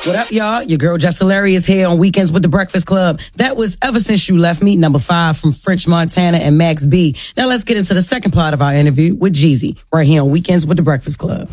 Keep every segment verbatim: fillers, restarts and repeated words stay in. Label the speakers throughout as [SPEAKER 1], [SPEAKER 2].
[SPEAKER 1] What up, y'all? Your girl Jess Hilary is here on Weekends with the Breakfast Club. That was Ever Since You Left Me, number five from French Montana and Max B. Now let's get into the second part of our interview with Jeezy, right here on Weekends with the Breakfast Club.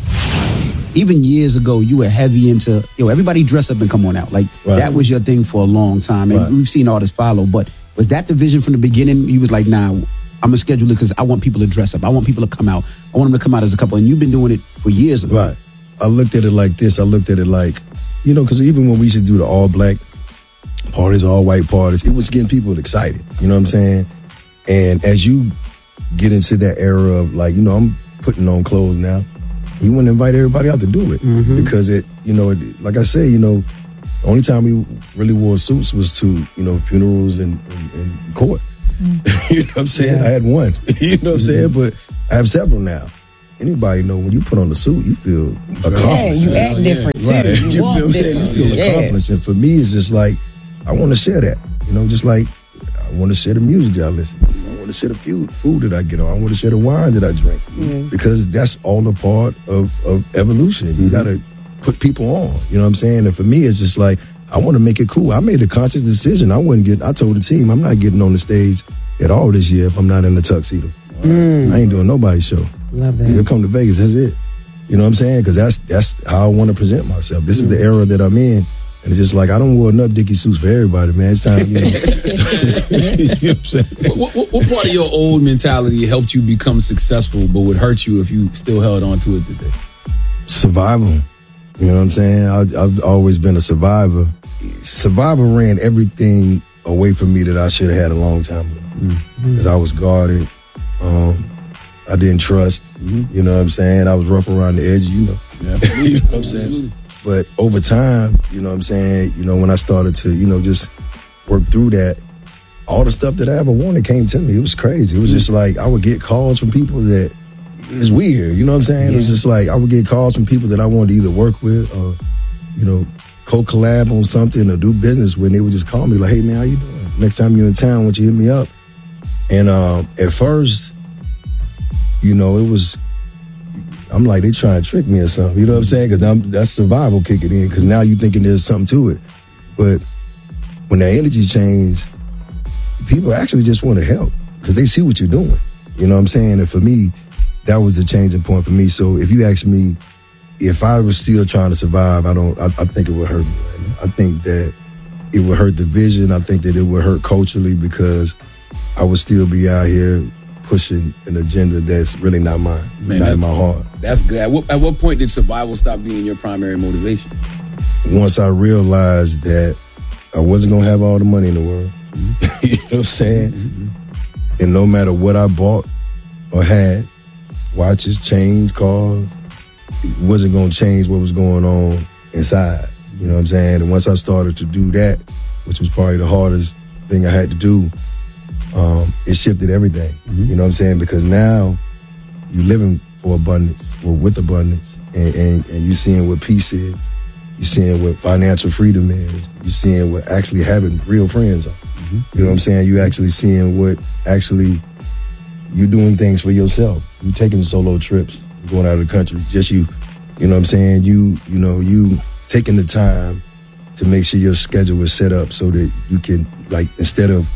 [SPEAKER 2] Even years ago, you were heavy into, yo, everybody dress up and come on out. Like, right. That was your thing for a long time. And right. We've seen artists follow. But was that the vision from the beginning? You was like, nah, I'm going to schedule it because I want people to dress up. I want people to come out. I want them to come out as a couple. And you've been doing it for years ago.
[SPEAKER 3] Right. I looked at it like this. I looked at it like, you know, because even when we used to do the all-black parties, all-white parties, it was getting people excited. You know what I'm saying? And as you get into that era of, like, you know, I'm putting on clothes now, you want to invite everybody out to do it. Mm-hmm. Because it, you know, it, like I say, you know, the only time we really wore suits was to, you know, funerals and, and, and court. Mm-hmm. You know what I'm saying? Yeah. I had one. You know what I'm mm-hmm. saying? But I have several now. Anybody know when you put on the suit, you feel accomplished.
[SPEAKER 1] Yeah, you act different too.
[SPEAKER 3] Right.
[SPEAKER 1] You,
[SPEAKER 3] you
[SPEAKER 1] walk
[SPEAKER 3] feel,
[SPEAKER 1] different.
[SPEAKER 3] You feel
[SPEAKER 1] yeah.
[SPEAKER 3] accomplished. And for me, it's just like, I want to share that. You know, just like, I want to share the music that I listen to. I want to share the food, food that I get on. I want to share the wine that I drink. Mm-hmm. Because that's all a part of, of evolution. Mm-hmm. You got to put people on. You know what I'm saying? And for me, it's just like, I want to make it cool. I made a conscious decision. I wouldn't get, I told the team, I'm not getting on the stage at all this year if I'm not in the tuxedo. Mm. I ain't doing nobody's show.
[SPEAKER 1] Love that.
[SPEAKER 3] You come to Vegas, that's it. You know what I'm saying? Because that's that's how I want to present myself. This mm. is the era that I'm in. And it's just like, I don't wear enough Dickie suits for everybody, man. It's time, you know. You know what I'm saying?
[SPEAKER 4] What, what, what part of your old mentality helped you become successful but would hurt you if you still held on to it today?
[SPEAKER 3] Survival. You know what I'm saying? I, I've always been a survivor. Survival ran everything away from me that I should have had a long time ago. Because mm. I was guarded. Um, I didn't trust. Mm-hmm. You know what I'm saying? I was rough around the edge, you know. Yeah. You know what I'm saying? But over time, you know what I'm saying, you know, when I started to, you know, just work through that, all the stuff that I ever wanted came to me. It was crazy. It was just like, I would get calls from people that, it was weird, you know what I'm saying? Yeah. It was just like, I would get calls from people that I wanted to either work with or, you know, co-collab on something or do business with. And they would just call me like, hey, man, how you doing? Next time you're in town, why don't you hit me up? And um, at first, you know, it was, I'm like, they trying to trick me or something. You know what I'm saying? Because that's survival kicking in. Because now you thinking there's something to it. But when that energy changed, people actually just want to help because they see what you're doing. You know what I'm saying? And for me, that was the changing point for me. So if you ask me, if I was still trying to survive, I don't. I, I think it would hurt me. Right? I think that it would hurt the vision. I think that it would hurt culturally because I would still be out here pushing an agenda that's really not mine, Man, not in my heart.
[SPEAKER 4] That's good. At what, at what point did survival stop being your primary motivation?
[SPEAKER 3] Once I realized that I wasn't going to have all the money in the world, mm-hmm. you know what I'm saying? Mm-hmm. And no matter what I bought or had, watches, chains, cars, it wasn't going to change what was going on inside. You know what I'm saying? And once I started to do that, which was probably the hardest thing I had to do, Um, it shifted everything, mm-hmm. you know what I'm saying? Because now you're living for abundance, or with abundance, and, and, and you're seeing what peace is. You're seeing what financial freedom is. You're seeing what actually having real friends are. Mm-hmm. You know what I'm saying? You're actually seeing what actually you're doing things for yourself. You're taking solo trips, going out of the country, just you. You know what I'm saying? You, you know, you taking the time to make sure your schedule is set up so that you can, like, instead of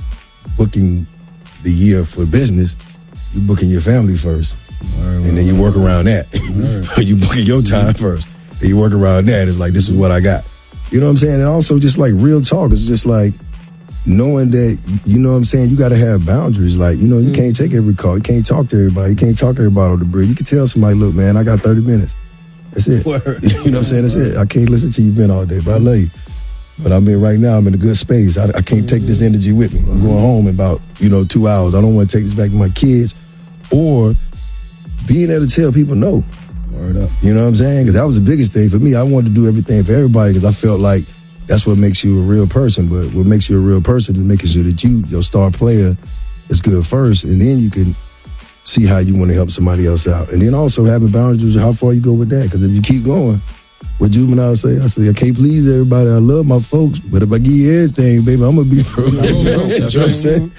[SPEAKER 3] booking the year for business, you booking your family first. Word, and then you work around that. You booking your time first. And you work around that. It's like, this is what I got. You know what I'm saying? And also just like real talk. It's just like knowing that, you know what I'm saying, you got to have boundaries. Like, you know, you mm-hmm. can't take every call. You can't talk to everybody. You can't talk to everybody on the bridge. You can tell somebody, look, man, I got thirty minutes. That's it. Word. You know what I'm saying? That's Word. it. I can't listen to you been all day, but I love you. But I mean, right now, I'm in a good space. I, I can't take this energy with me. I'm going home in about, you know, two hours. I don't want to take this back to my kids. Or being able to tell people no.
[SPEAKER 4] Word up.
[SPEAKER 3] You know what I'm saying? Because that was the biggest thing for me. I wanted to do everything for everybody because I felt like that's what makes you a real person. But what makes you a real person is making sure that you, your star player, is good first. And then you can see how you want to help somebody else out. And then also having boundaries of how far you go with that. Because if you keep going, what Juvenile say, I say, I can't please everybody. I love my folks, but if I give you everything, baby, I'm going to be pro. You know what I'm saying?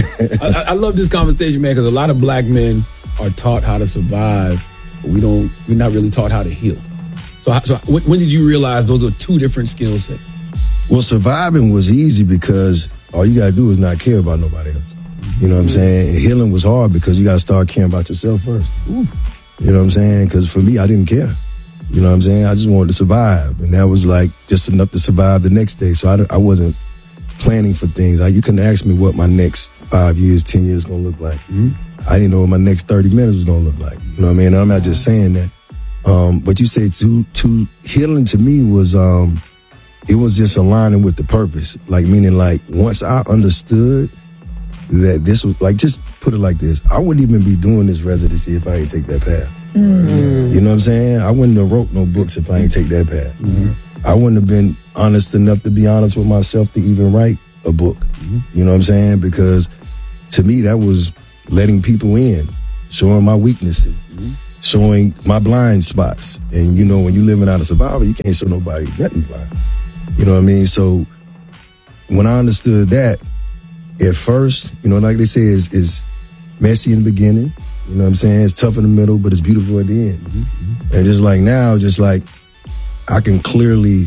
[SPEAKER 4] I, I love this conversation, man, because a lot of black men are taught how to survive, but we don't, we're not really taught how to heal. So, so when, when did you realize those are two different skill sets?
[SPEAKER 3] Well, surviving was easy because all you got to do is not care about nobody else. You know what I'm saying? And healing was hard because you got to start caring about yourself first. Ooh. You know what I'm saying? Because for me, I didn't care. You know what I'm saying? I just wanted to survive. And that was like just enough to survive the next day. So I, I wasn't planning for things. I, you couldn't ask me what my next five years, ten years going to look like. Mm-hmm. I didn't know what my next thirty minutes was going to look like. You know what I mean? And I'm not just saying that. Um, but you say to, to healing to me was, um, it was just aligning with the purpose. Like, meaning like once I understood that this was, like, just put it like this. I wouldn't even be doing this residency if I ain't take that path. Mm-hmm. You know what I'm saying? I wouldn't have wrote no books if I ain't take that path. Mm-hmm. I wouldn't have been honest enough to be honest with myself to even write a book. Mm-hmm. You know what I'm saying? Because to me, that was letting people in, showing my weaknesses, mm-hmm. showing my blind spots. And, you know, when you're living out of survival, you can't show nobody nothing blind. You know what I mean? So when I understood that, at first, you know, like they say, is is messy in the beginning. You know what I'm saying? It's tough in the middle, but it's beautiful at the end. Mm-hmm. And just like now, just like I can clearly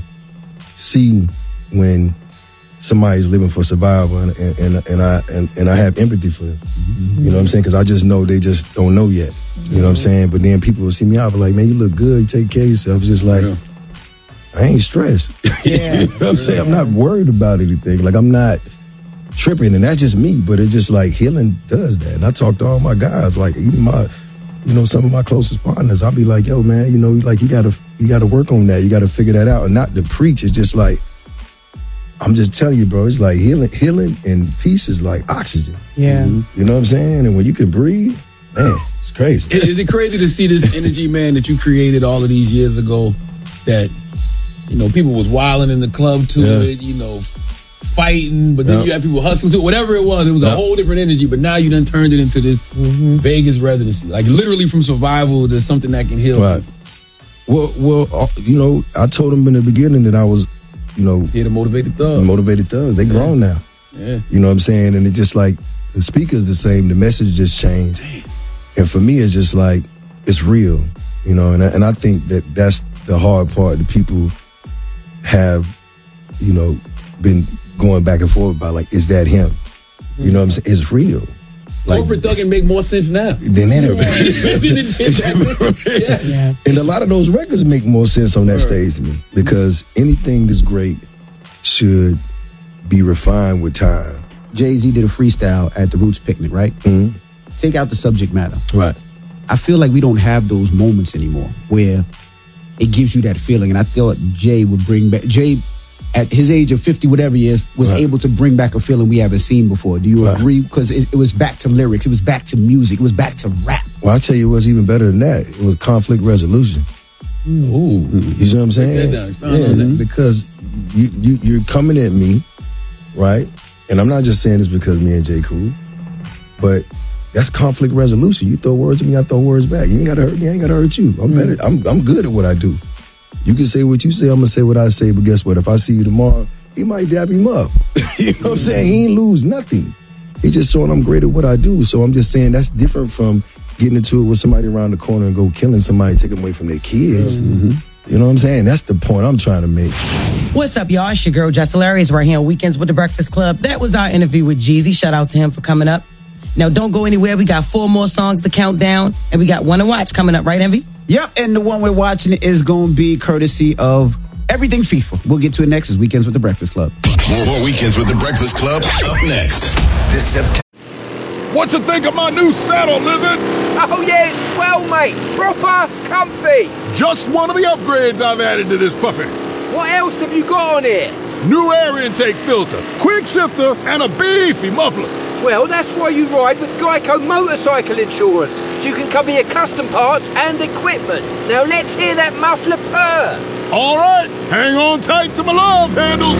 [SPEAKER 3] see when somebody's living for survival, and and, and, and I and, and I have empathy for them. Mm-hmm. You know what I'm saying? Because I just know they just don't know yet. Mm-hmm. You know what I'm saying? But then people will see me out, but like, man, you look good. You take care of yourself. It's just like, yeah. I ain't stressed. Yeah. You know what I'm saying? I'm not worried about anything. Like, I'm not tripping, and that's just me, but it's just like healing does that. And I talk to all my guys, like even my, you know, some of my closest partners, I'll be like, yo, man, you know, like you gotta you gotta work on that. You gotta figure that out. And not to preach, it's just like, I'm just telling you, bro, it's like healing, healing and peace is like oxygen.
[SPEAKER 1] Yeah.
[SPEAKER 3] You know what I'm saying? And when you can breathe, man, it's crazy.
[SPEAKER 4] Is, is it crazy to see this energy, man, that you created all of these years ago, that, you know, people was wilding in the club to yeah. it, you know, fighting, but then yep. you had people hustling to it, whatever it was. It was yep. a whole different energy, but now you done turned it into this mm-hmm. Vegas residency. Like literally from survival to something that can heal.
[SPEAKER 3] Right. Well, well, uh, you know, I told them in the beginning that I was, you know.
[SPEAKER 4] Yeah, the motivated thugs.
[SPEAKER 3] Motivated thugs. They yeah. grown now.
[SPEAKER 4] Yeah.
[SPEAKER 3] You know what I'm saying? And it just like, the speaker's the same, the message just changed. Damn. And for me, it's just like, it's real, you know, and I, and I think that that's the hard part that people have, you know, been going back and forth about, like, is that him? You know what I'm saying? It's real.
[SPEAKER 4] Like, corporate thugging make more sense now
[SPEAKER 3] than ever. Yeah. Yeah. And a lot of those records make more sense on that stage to me, because anything that's great should be refined with time.
[SPEAKER 2] Jay-Z did a freestyle at the Roots picnic, right?
[SPEAKER 3] Mm-hmm.
[SPEAKER 2] Take out the subject matter.
[SPEAKER 3] Right.
[SPEAKER 2] I feel like we don't have those moments anymore where it gives you that feeling. And I thought Jay would bring back, Jay, at his age of fifty, whatever he is, was right. able to bring back a feeling we haven't seen before. Do you right. agree? Because it, it was back to lyrics. It was back to music. It was back to rap.
[SPEAKER 3] Well, I'll tell you what's even better than that. It was conflict resolution.
[SPEAKER 4] Mm. Ooh.
[SPEAKER 3] You see what I'm saying?
[SPEAKER 4] That yeah,
[SPEAKER 3] that. Because you, you, you're coming at me, right? And I'm not just saying this because me and Jay cool, but that's conflict resolution. You throw words at me, I throw words back. You ain't gotta hurt me, I ain't gotta hurt you. I'm mm. better. I'm I'm good at what I do. You can say what you say, I'm gonna say what I say, but guess what? If I see you tomorrow, he might dab him up. You know what I'm saying? He ain't lose nothing. He just showing I'm great at what I do. So I'm just saying that's different from getting into it with somebody around the corner and go killing somebody, taking away from their kids. Mm-hmm. You know what I'm saying? That's the point I'm trying to make.
[SPEAKER 1] What's up, y'all? It's your girl, Jess Hilarious, right here on Weekends with the Breakfast Club. That was our interview with Jeezy. Shout out to him for coming up. Now, don't go anywhere. We got four more songs to count down, and we got one to watch coming up, right, Envy?
[SPEAKER 2] Yep, and the one we're watching is going to be courtesy of Everything FIFA. We'll get to it next as Weekends with the Breakfast Club.
[SPEAKER 5] More Weekends with the Breakfast Club up next. This September.
[SPEAKER 6] What you think of my new saddle, Lizard?
[SPEAKER 7] Oh, yeah, it's swell, mate. Proper comfy.
[SPEAKER 6] Just one of the upgrades I've added to this puppy.
[SPEAKER 7] What else have you got on here?
[SPEAKER 6] New air intake filter, quick shifter, and a beefy muffler.
[SPEAKER 7] Well, that's why you ride with Geico Motorcycle Insurance, so you can cover your custom parts and equipment. Now let's hear that muffler purr.
[SPEAKER 6] All right, hang on tight to my love handles.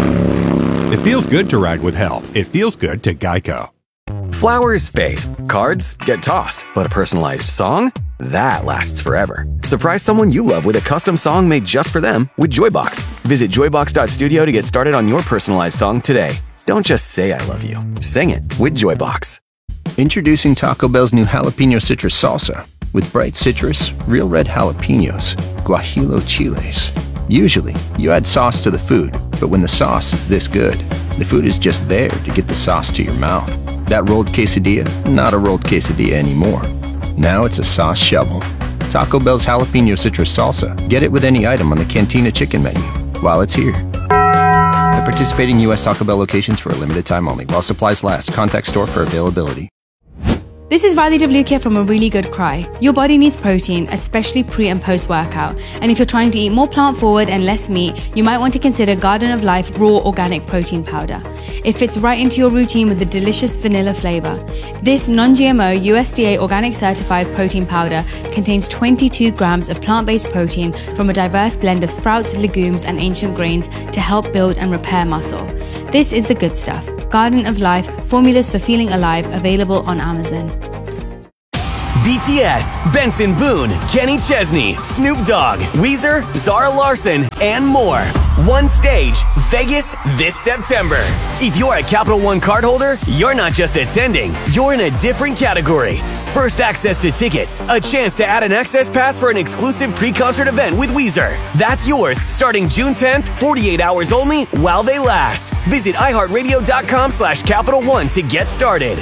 [SPEAKER 8] It feels good to ride with help. It feels good to Geico.
[SPEAKER 9] Flowers fade, cards get tossed, but a personalized song? That lasts forever. Surprise someone you love with a custom song made just for them with Joybox. Visit joybox dot studio to get started on your personalized song today. Don't just say I love you. Sing it with Joybox.
[SPEAKER 10] Introducing Taco Bell's new jalapeno citrus salsa. with bright citrus, real red jalapenos, guajillo chiles. Usually, you add sauce to the food, but when the sauce is this good, the food is just there to get the sauce to your mouth. That rolled quesadilla, not a rolled quesadilla anymore. Now it's a sauce shovel. Taco Bell's jalapeno citrus salsa. Get it with any item on the Cantina chicken menu while it's here. At participating U S Taco Bell locations for a limited time only. While supplies last. Contact store for availability.
[SPEAKER 11] This is Radhi Devlukia from A Really Good Cry. Your body needs protein, especially pre and post workout. And if you're trying to eat more plant forward and less meat, you might want to consider Garden of Life Raw Organic Protein Powder. It fits right into your routine with a delicious vanilla flavor. This non-G M O U S D A organic certified protein powder contains twenty-two grams of plant-based protein from a diverse blend of sprouts, legumes, and ancient grains to help build and repair muscle. This is the good stuff. Garden of Life, formulas for feeling alive, available on Amazon.
[SPEAKER 12] B T S, Benson Boone, Kenny Chesney, Snoop Dogg, Weezer, Zara Larson, and more. One stage, Vegas this September. If you're a Capital One cardholder, you're not just attending, you're in a different category. First access to tickets, a chance to add an access pass for an exclusive pre-concert event with Weezer. That's yours starting June tenth, forty-eight hours only while they last. Visit iHeartRadio.com slash Capital One to get started.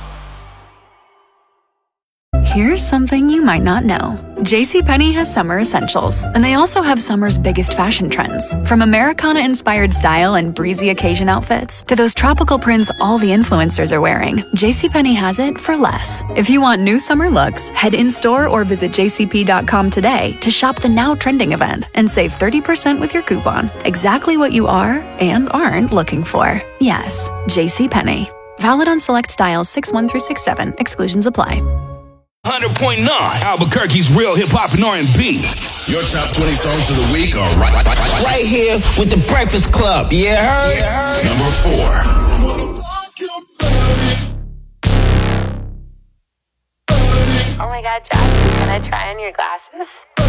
[SPEAKER 13] Here's something you might not know. JCPenney has summer essentials, and they also have summer's biggest fashion trends. From Americana-inspired style and breezy occasion outfits to those tropical prints all the influencers are wearing, JCPenney has it for less. If you want new summer looks, head in-store or visit j c p dot com today to shop the now trending event and save thirty percent with your coupon. Exactly what you are and aren't looking for. Yes, JCPenney. Valid on select styles six one through six seven. Exclusions apply.
[SPEAKER 14] one hundred point nine Albuquerque's real hip hop and R and B.
[SPEAKER 5] Your top twenty songs of the week are right, right, right,
[SPEAKER 15] right here with the Breakfast Club. Yeah, heard?
[SPEAKER 5] Yeah, heard? Number four.
[SPEAKER 16] Oh my God, Jack, can I try on your glasses?